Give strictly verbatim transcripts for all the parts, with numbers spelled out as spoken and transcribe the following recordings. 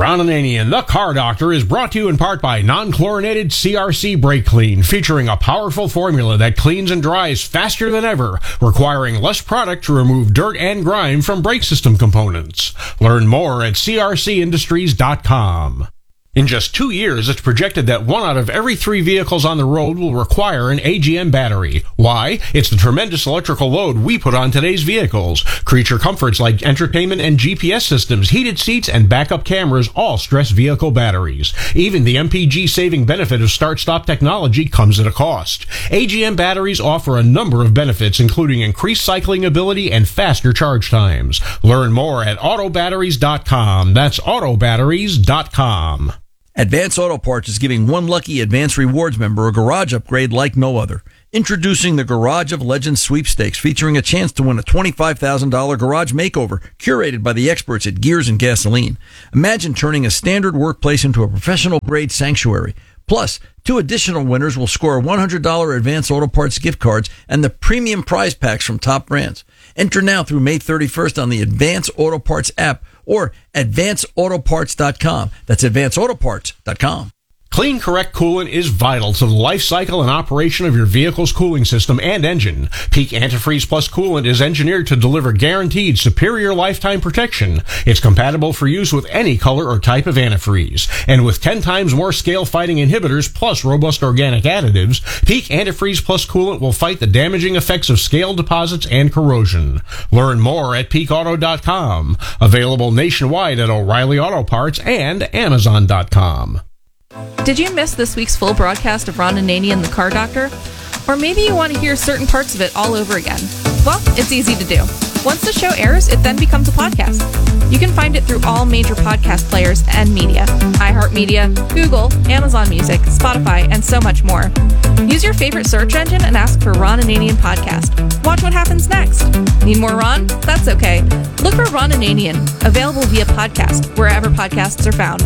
Ron Ananian, the Car Doctor, is brought to you in part by non-chlorinated C R C Brake Clean, featuring a powerful formula that cleans and dries faster than ever, requiring less product to remove dirt and grime from brake system components. Learn more at c r c industries dot com. In just two years, it's projected that one out of every three vehicles on the road will require an A G M battery. Why? It's the tremendous electrical load we put on today's vehicles. Creature comforts like entertainment and G P S systems, heated seats, and backup cameras all stress vehicle batteries. Even the M P G-saving benefit of start-stop technology comes at a cost. A G M batteries offer a number of benefits, including increased cycling ability and faster charge times. Learn more at auto batteries dot com. That's auto batteries dot com. Advance Auto Parts is giving one lucky Advance Rewards member a garage upgrade like no other. Introducing the Garage of Legends Sweepstakes, featuring a chance to win a twenty-five thousand dollars garage makeover curated by the experts at Gears and Gasoline. Imagine turning a standard workplace into a professional-grade sanctuary. Plus, two additional winners will score one hundred dollars Advance Auto Parts gift cards and the premium prize packs from top brands. Enter now through May thirty-first on the Advance Auto Parts app or advance auto parts dot com. That's advance auto parts dot com. Clean Correct coolant is vital to the life cycle and operation of your vehicle's cooling system and engine. Peak Antifreeze Plus coolant is engineered to deliver guaranteed superior lifetime protection. It's compatible for use with any color or type of antifreeze. And with ten times more scale-fighting inhibitors plus robust organic additives, Peak Antifreeze Plus coolant will fight the damaging effects of scale deposits and corrosion. Learn more at peak auto dot com. Available nationwide at O'Reilly Auto Parts and amazon dot com. Did you miss this week's full broadcast of Ron Ananian, the Car Doctor? Or maybe you want to hear certain parts of it all over again? Well, it's easy to do. Once the show airs, it then becomes a podcast. You can find it through all major podcast players and media: iHeartMedia, Google, Amazon Music, Spotify, and so much more. Use your favorite search engine and ask for Ron Ananian Podcast. Watch what happens next. Need more Ron? That's okay. Look for Ron Ananian, available via podcast, wherever podcasts are found.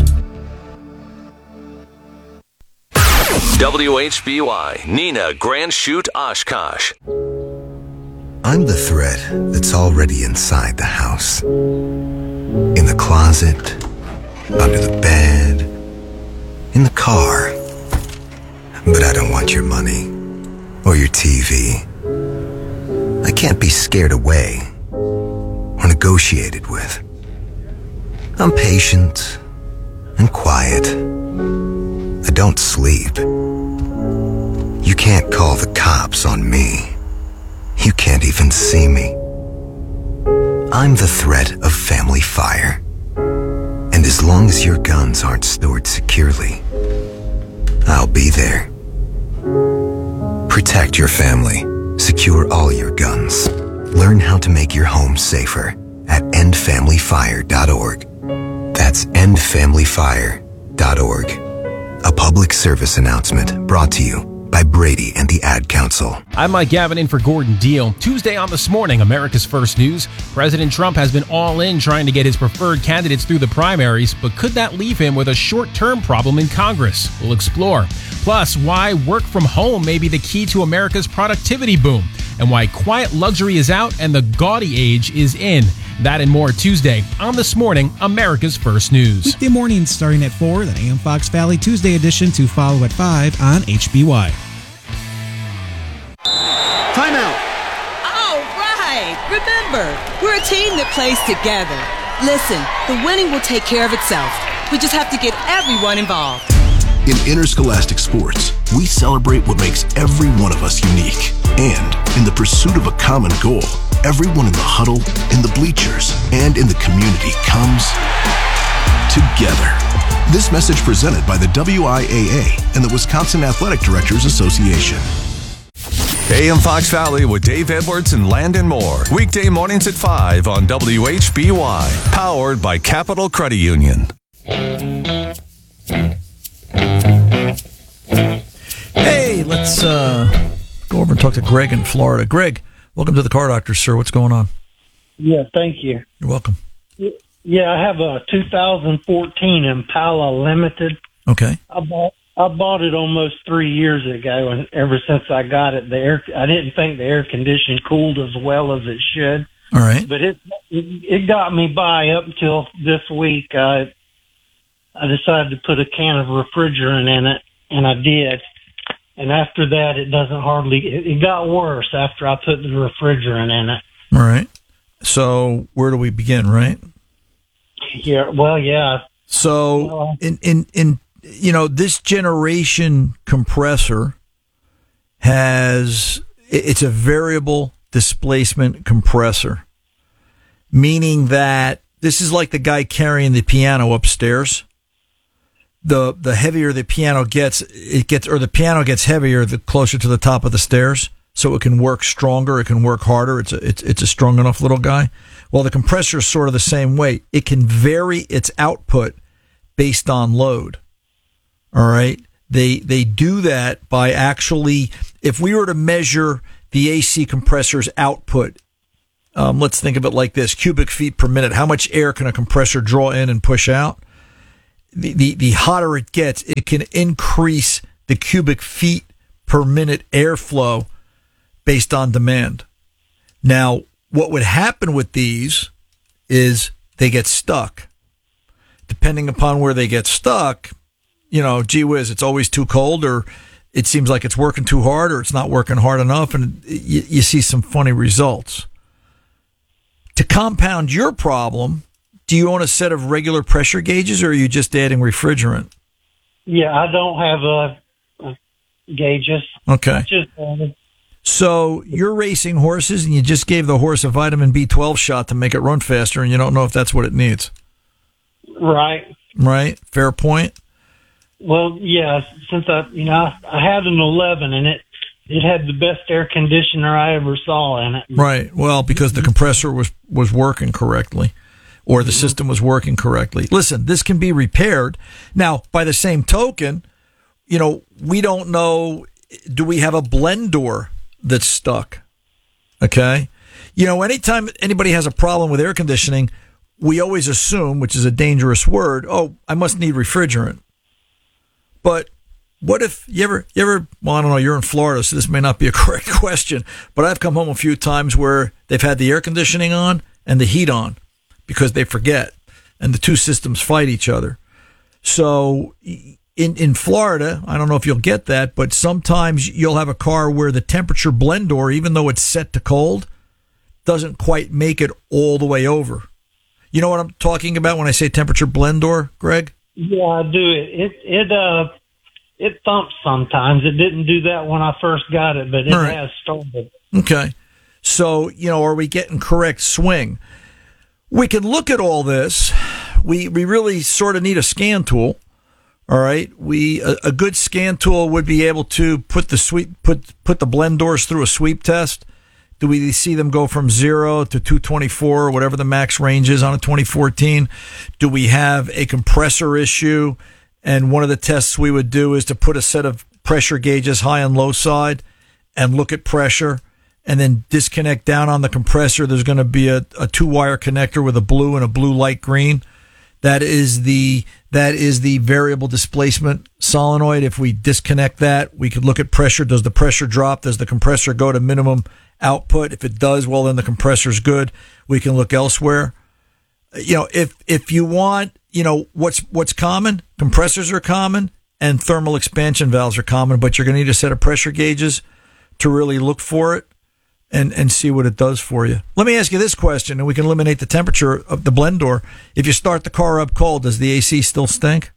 W H B Y, Nina Grand Chute, Oshkosh. I'm the thread that's already inside the house. In the closet, under the bed, in the car. But I don't want your money or your T V. I can't be scared away or negotiated with. I'm patient and quiet. I don't sleep. You can't call the cops on me. You can't even see me. I'm the threat of family fire. And as long as your guns aren't stored securely, I'll be there. Protect your family. Secure all your guns. Learn how to make your home safer at end family fire dot org. That's end family fire dot org. A public service announcement brought to you by Brady and the Ad Council. I'm Mike Gavin in for Gordon Deal. Tuesday on This Morning, America's First News. President Trump has been all in trying to get his preferred candidates through the primaries, but could that leave him with a short-term problem in Congress? We'll explore. Plus, why work from home may be the key to America's productivity boom, and why quiet luxury is out and the gaudy age is in. That and more Tuesday on This Morning, America's First News. Weekday mornings starting at four, the A M Fox Valley Tuesday edition to follow at five on H B Y. Timeout. All right. Remember, we're a team that plays together. Listen, the winning will take care of itself. We just have to get everyone involved. In interscholastic sports, we celebrate what makes every one of us unique. And in the pursuit of a common goal, everyone in the huddle, in the bleachers, and in the community comes together. This message presented by the W I A A and the Wisconsin Athletic Directors Association. A M Fox Valley with Dave Edwards and Landon Moore. Weekday mornings at five on W H B Y. Powered by Capital Credit Union. Hey, let's uh, go over and talk to Greg in Florida. Greg, welcome to the Car Doctor, sir. What's going on? Yeah, thank you. You're welcome. Yeah, I have a two thousand fourteen Impala Limited. Okay. I bought I bought it almost three years ago, and ever since I got it, the air I didn't think the air conditioning cooled as well as it should. All right. But it it, it got me by up until this week. Uh, I decided to put a can of refrigerant in it, and I did. And after that, it doesn't hardly, it, it got worse after I put the refrigerant in it. All right. So where do we begin, right? Yeah, well, yeah. So well, in, in, in, you know, this generation compressor has, it's a variable displacement compressor, meaning that this is like the guy carrying the piano upstairs. The the heavier the piano gets, it gets, or the piano gets heavier the closer to the top of the stairs, so it can work stronger, it can work harder. It's a it's it's a strong enough little guy. Well, the compressor is sort of the same way. It can vary its output based on load. All right, they they do that by actually, if we were to measure the A C compressor's output, um, let's think of it like this: cubic feet per minute. How much air can a compressor draw in and push out? The, the, the hotter it gets, it can increase the cubic feet per minute airflow based on demand. Now, what would happen with these is they get stuck. Depending upon where they get stuck, you know, gee whiz, it's always too cold, or it seems like it's working too hard, or it's not working hard enough, and you, you see some funny results. To compound your problem, do you own a set of regular pressure gauges, or are you just adding refrigerant? Yeah, I don't have uh, uh, gauges. Okay. Just uh, so you're racing horses, and you just gave the horse a vitamin B twelve shot to make it run faster, and you don't know if that's what it needs. Right. Right. Fair point. Well, yeah. Since I, you know, I, I had an eleven, and it it had the best air conditioner I ever saw in it. Right. Well, because the compressor was was working correctly, or the system was working correctly. Listen, this can be repaired. Now, by the same token, you know, we don't know, do we have a blend door that's stuck? Okay? You know, anytime anybody has a problem with air conditioning, we always assume, which is a dangerous word, oh, I must need refrigerant. But what if you ever, you ever, well, I don't know, you're in Florida, so this may not be a correct question, but I've come home a few times where they've had the air conditioning on and the heat on, because they forget, and the two systems fight each other. So in in Florida, I don't know if you'll get that, but sometimes you'll have a car where the temperature blend door, even though it's set to cold, doesn't quite make it all the way over. You know what I'm talking about when I say temperature blend door, Greg? Yeah, I do. It it it uh it thumps sometimes. It didn't do that when I first got it, but it All right. has started. Okay. So, you know, are we getting correct swing? We can look at all this. We we really sort of need a scan tool. All right. We a, a good scan tool would be able to put the sweep put put the blend doors through a sweep test. Do we see them go from zero to two twenty-four or whatever the max range is on a twenty fourteen? Do we have a compressor issue? And one of the tests we would do is to put a set of pressure gauges high and low side and look at pressure, and then disconnect down on the compressor. There's going to be a, a two-wire connector with a blue and a blue light green. That is the that is the variable displacement solenoid. If we disconnect that, we could look at pressure. Does the pressure drop? Does the compressor go to minimum output? If it does, well, then the compressor's good. We can look elsewhere. You know, if if you want, you know, what's what's common? Compressors are common, and thermal expansion valves are common, but you're going to need a set of pressure gauges to really look for it and, and see what it does for you. Let me ask you this question, and we can eliminate the temperature of the blend door. If you start the car up cold, does the A C still stink?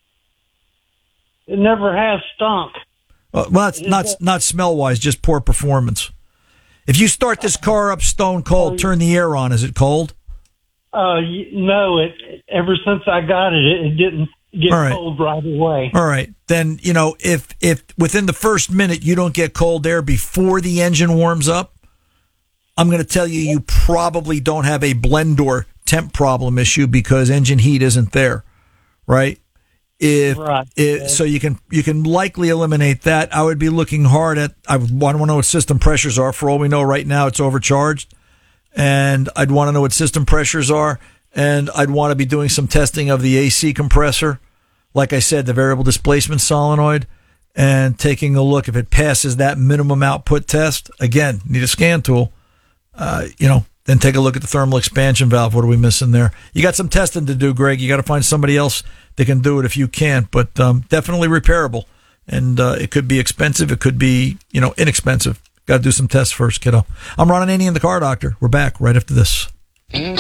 It never has stunk. Uh, well, it's not not smell-wise, just poor performance. If you start this car up stone cold, turn the air on, is it cold? Uh, no, it. Ever since I got it, it, it didn't get All right. cold right away. All right. Then, you know, if if within the first minute you don't get cold air before the engine warms up, I'm going to tell you you probably don't have a blend door temp problem issue, because engine heat isn't there, right? If, right. if so, you can you can likely eliminate that. I would be looking hard at. I would want to know what system pressures are. For all we know, right now it's overcharged, and I'd want to know what system pressures are, and I'd want to be doing some testing of the A C compressor, like I said, the variable displacement solenoid, and taking a look if it passes that minimum output test. Again, need a scan tool. Uh, you know, then take a look at the thermal expansion valve. What are we missing there? You got some testing to do, Greg. You got to find somebody else that can do it if you can't, but um, definitely repairable. And uh, it could be expensive. It could be, you know, inexpensive. Got to do some tests first, kiddo. I'm Ron Ananian, the Car Doctor. We're back right after this.